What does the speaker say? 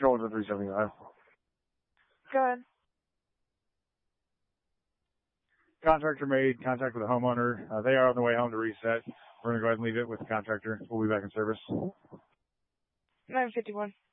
Control to 379. Go ahead. Contractor made contact with the homeowner. They are on the way home to reset. We're going to go ahead and leave it with the contractor. We'll be back in service. 951.